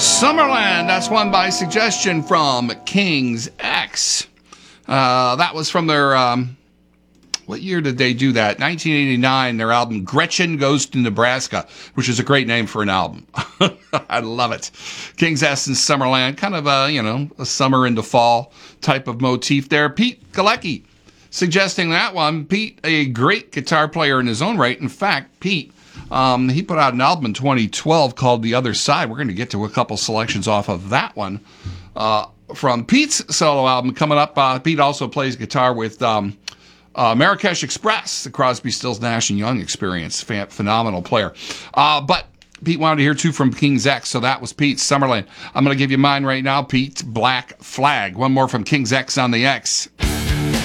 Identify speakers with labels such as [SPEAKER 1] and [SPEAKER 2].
[SPEAKER 1] Summerland, that's one by suggestion from King's X. That was from their, what year did they do that? 1989, their album Gretchen Goes to Nebraska, which is a great name for an album. I love it. King's X and Summerland, kind of a summer into fall type of motif there. Pete Galecki suggesting that one. Pete, a great guitar player in his own right. In fact, Pete, he put out an album in 2012 called The Other Side. We're going to get to a couple selections off of that one. From Pete's solo album coming up, Pete also plays guitar with Marrakesh Express, the Crosby, Stills, Nash & Young experience. Phenomenal player. But Pete wanted to hear two from King's X, so that was Pete's Summerland. I'm going to give you mine right now, Pete, Black Flag. One more from King's X on the X.